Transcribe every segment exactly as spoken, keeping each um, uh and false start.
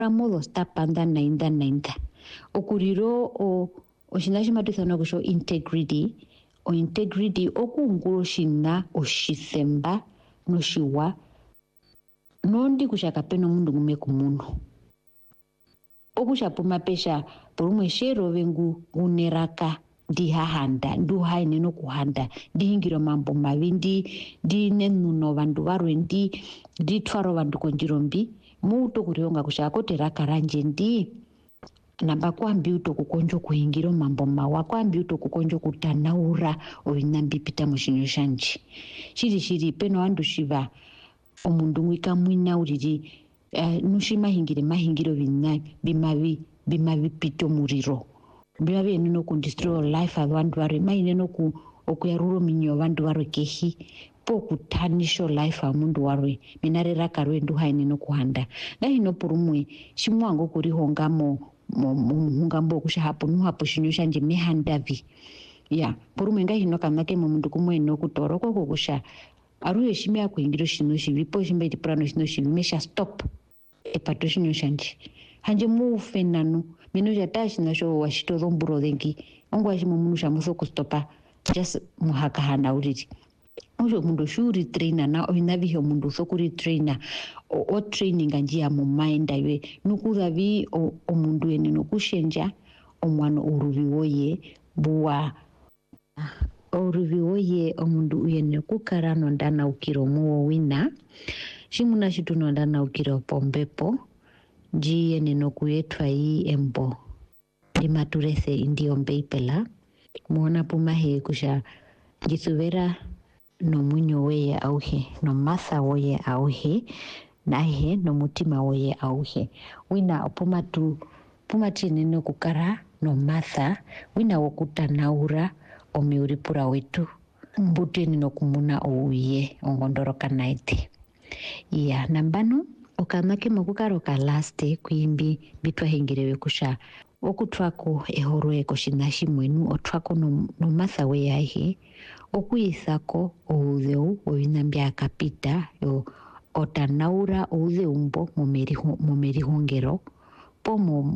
modo stapanda nainda nainda okuriro o oshina shimatithana kusho integrity o integrity okunguro shina oshisemba noshiwa nondi kushaka peno mundu ngume kumundu okushapuma pesha porumwe shero vengu uneraka ndi hahanda ndu haine no kuhanda ndi hingiro mambo mavindi ndi nenuno vandu varwe ndi ndi twaro vandu konjirombi muuto kurionga kushako teraka ranje ndi namba kwambi uto kukonjo kuhingiro mambo mawa kwambi uto kukonjo kutanaura ovinambi pita mushinyo shanje shiri shiri peno andu shiva omundu mwika mwina uriri uh, nushima hingire mahingiro vina bimavi bimavi pito muriro bimavi eneno kundistroy life avandu varwe maineno ku okuyaruro minyo vandu varwe kehi po kutanisho life amundu warwe minarera karwe ndu haineno kuhanda ngahino porumwe shimwango kuri hongamo muhungambo kusha hapo nuhapo shinyo shanje mehandavi ya porumwe ngahino kanake mundu kumwe no kutoro koko kusha aruye shime akuhingiro shino shivipo shimbe tiprano shino shivimesha stop epato shinyo shanje hanje mufe nanu mino jatashi nasho washito romburo dengi ongwa shimo munusha muso kustopa just muhaka hana uriti ujo mundu shuri trainer na oinaviho mundu sokuri trainer o, o training anjia mu mind aywe nukuzavi o, o mundu ene nokushenja omwana uruvi woye buwa uruvi woye omundu uyene kukara nondana ukiro muwo wina shimuna shitu nondana ukiro pombepo ji ene nokuyetwa yi embo imaturese indio mbeipela muona pumahe kusha jisuvera no munyo weye auhe no masa woye auhe nahe no mutima woye auhe wina opumatu pumati nene kukara no masa wina wokutanaura omeuripura wetu mbuti nino kumuna ouye ongondoroka naite ya nambano okanake mokukaro ka laste kuimbi bitwa hingirewe kusha okutwako ehorwe koshinashi mwenu otwako no, no masa we aihe okuyisako oudheu ovinambia akapita otanaura ouzeumbo momerihongero po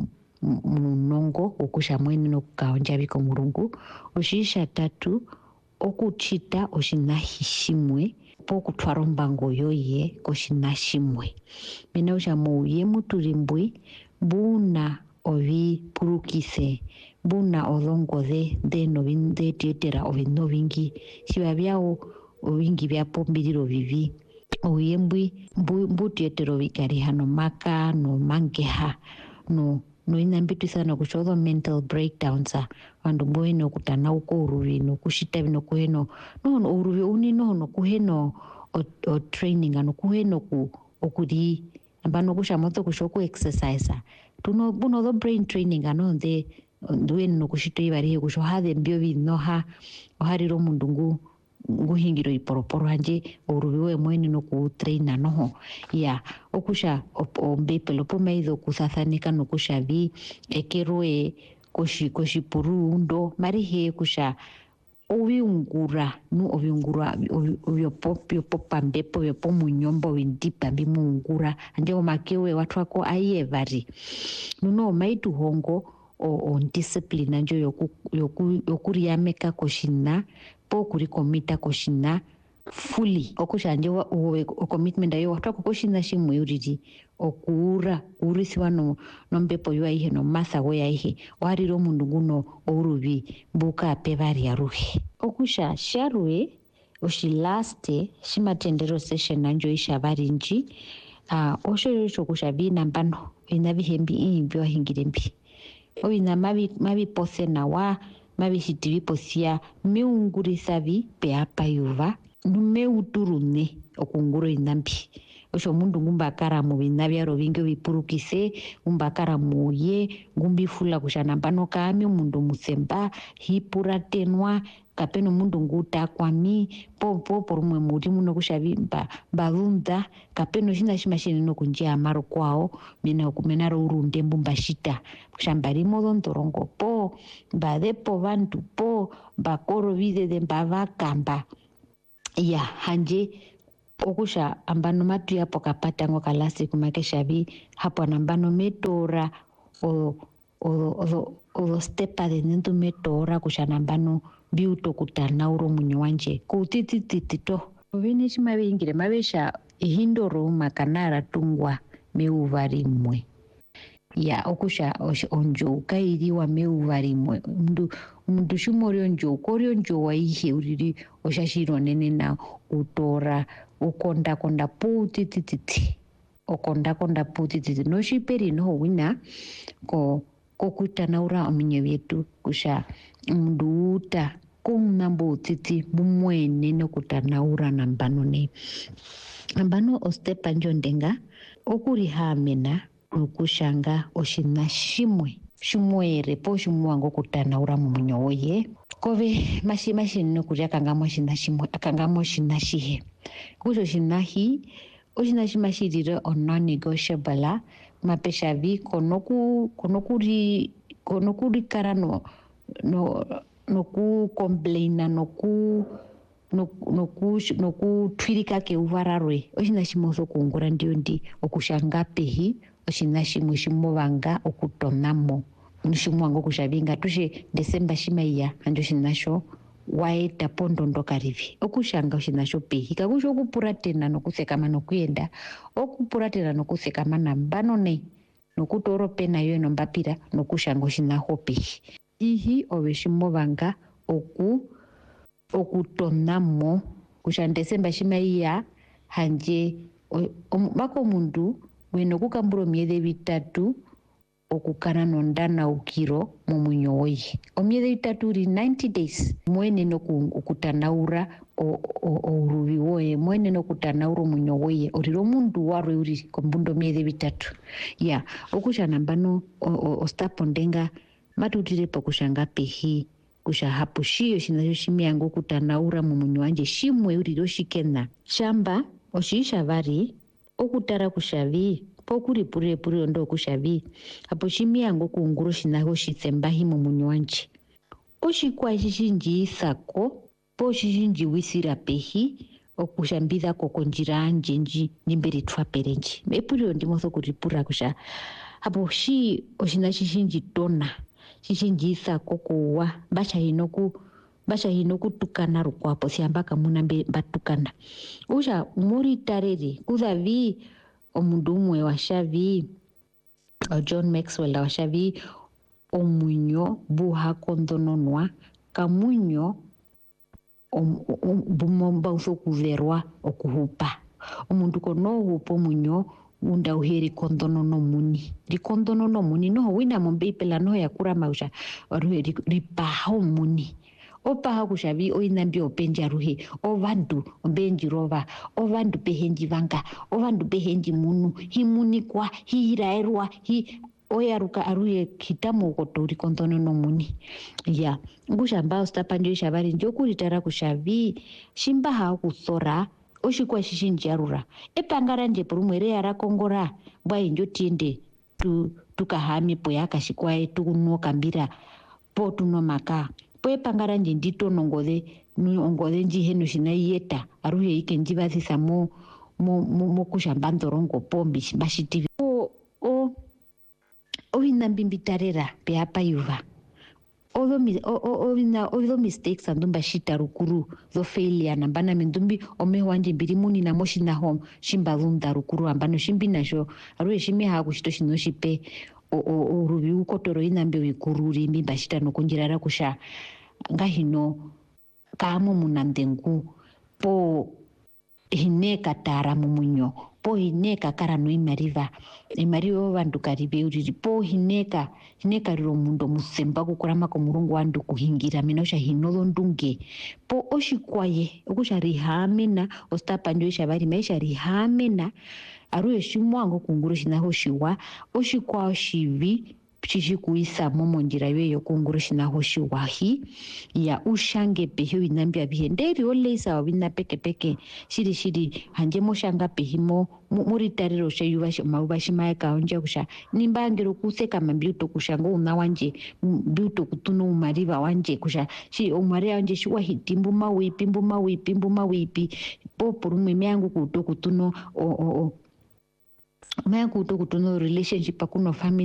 munongo okusha mwenu nokukaonjaviko mulungu oshisha tatu okuchita oshinahi shimwe po kutwara ombango yoye koshina-shimwe mina usha mouye muturimbwi buna ovipurukise buna olongodhe ndeno vindetietera ovino vingi shiva vyao ovingi vyapombililo vivi ouyembwi mbutietera ovikariha nomaka nomangeha no noinambitwisa nokushozo mental breakdowns vandu mboene okutanauko uruvi nokushita vino kuheno nono uruvi uni nono kuheno o, o training ano kuheno ku okuri ambano kushamoto kushoku exercise tuno buno the brain training ano nde nduene nokushito ivarihe kusho hathe mbio vinoha ohariro mundu ngu nguhingiro iporoporo hanje uruvi we mwene nokutraina noho ya okusha ombepelo pomaizo kusathanika nokusha vi ekeroe koshi koshi puru ndo marihe kusha oviungura nu oviungura ovyopo vyopo pambepo vyopo munyombo vindipa bimuungura ande omakewe watu wako ayevari nuno omaitu hongo o, o discipline njo yoku yoku yokuriameka koshina po kuri komita koshina fully okushanje wa uwe commitment ayo watu wako koshina shimwe uriri okuura urisiwa no nombepo yo aihe no masa we aihe wariro mundu nguno oruvi buka pevari aruhe okusha sharwe oshilaste shimatendero session nanjo ishabarinji ah uh, osho sho kushabi nambano inabihembi imbyo hingirembi oina mabi mabi pose na wa mabi hitivi posia meungurisavi peapa yuva numeuturune okunguro inambi osho mundu ngumbakara mu binabyaro bingi bipurukise ngumbakara muye ngumbifula kushana mbano kami mundu musemba hipura tenwa kapeno mundu nguta kwami popo porumwe muri muno kushabimba balunda kapeno shina shimashini no kunjia amaro kwao mina okumenaro urunde mbumbashita kushambari modo ntorongo po badepo bantu po bakoro vide de mbava kamba ya hanje okusha ambano matu yapo kapata ngo kalasi kumakeshavi hapo nambano metora o o o o stepa de nentu metora kusha nambano biuto kutanauro munyo wanje kutiti titito vini chima vingire mavesha hindoro makanara tungwa meuvarimwe ya okusha onjo kairiwa meuvarimwe mndu mndu shumori onjo kori onjo waihe uriri oshashiro nene na utora ukonda konda puti tititi okonda konda puti tititi no shiperi no wina ko kokutanaura ominyo vyetu kusha mndu uta kumambo titi bumwene no kutanaura nambano ne nambano ostepa njondenga okuri hamena ukushanga oshina shimwe shimwere po shimwango kutanaura mumunyo woye kove mashi mashi no kuja kangamo shina shimwe akangamo shina shihe kusho shina hi oshina shima shirire non negotiable mapesha vi konoku konokuri konokuri karano no no ku complaina no ku no no ku no ku twirika ke uvararwe oshina shimoso kungura ndio ndi okushanga pehi oshina shimwe shimovanga okutonamo nishimwango kushavinga tushe Desemba shimaiya anjo shinasho waeta pondondo karivi okushanga shinasho pehi kakusho okupura tena nokusekama nokuyenda okupura tena nokusekama nambano ne nokutoro pena yo nombapira nokushanga shinaho pehi ihi oveshimovanga oku okutonamo kusha Desemba shimaiya hanje mako mundu weno kukamburo miede vitatu okukana nondana ukiro mumunyo woye omiede vitatu uri ninety days mwene no kutanaura uruvi woye mwene no kutanaura munyo woye oriro mundu warwe uri kombundo miede vitatu ya okusha nambano ostapondenga matutire pokushanga pehi kusha hapo shiyo shinacho shimiango kutanaura mumunyo wanje shimwe uriro shikena shamba oshisha vari okutara kushavi pokuri pure pure ndo kushavi hapo shimiango kunguro shinaho shitsembahi mumunyo wanje oshikwa shishinji isako po shishinji wisira pehi okushambidha kokonjira anje nji nimberi twaperenji epuri ndimoso kuripura kusha hapo shi oshina shishinji tona shishinji isako kuwa basha hinoku basha hinoku tukana rukwapo siambaka muna batukana usha muri tareri kuzavi omundu umwe washavi John Maxwell washavi omunyo buha kondononwa kamunyo bumomba uso kuverwa okuhupa omundu kono hupo munyo unda uheri kondonono muni rikondonono muni no wina mombe ipela no yakura mausha ruhe ripaho muni opaha kushavi oinambi openja ruhe ovandu ombenji rova ovandu pehenji vanga ovandu pehenji munu himuni kwa hiraerwa hi oyaruka aruye kitamo kotori kontono no muni ya ngushamba ostapanjo shabari njokuritara kushavi shimba ha kusora oshikwa shishinji arura epangara nje porumwere yara kongora bwa njo tiende tu tukahami poyaka shikwae tukunoka mbira po tuno maka poe pangara nje ndito nongode nongode nji heno shinayeta aruye ike njibazisa mo mo mo kushamba ndorongo pombi bashitivi o o ovina mbimbitarera pe apa yuva ozo mi o ovina ozo mistakes andumba shita rukuru zo failure nambana mindumbi ome wanje mbiri muni na moshi na home shimba zunda rukuru ambano shimbi nasho aruye shimi ha kushito shino shipe o o o rubi ukotoro inambe wikururi mimba shita no kunjirara kusha ngahino kamo munandengu po hineka tara mumunyo po hineka karano imariva imariva vandu karibe uriri po hineka hineka riro mundo musemba kukurama ko murungu wandu kuhingira minosha hinozo ndunge po oshikwaye okusha rihamena ostapanjo shabari maisha rihamena aruye shimwango kunguru shinaho shiwa oshikwa shivi chichi kuisa momo njira yoyo kungurishina hoshi wahi ya ushange pehi winambia bihenderi oleisa wawina peke peke shiri shiri hanje moshanga pehimo muri tariro she yuva mauva shimaeka onje kusha nimbangiro kuseka mambiuto kushango una wanje biuto kutuno umariva wanje kusha shi umari wanje shi wahitimbu mawipi mbu mawipi mbu mawipi popo rumwe meangu kuto kutuno o o o meangu kuto kutuno relationship akuno family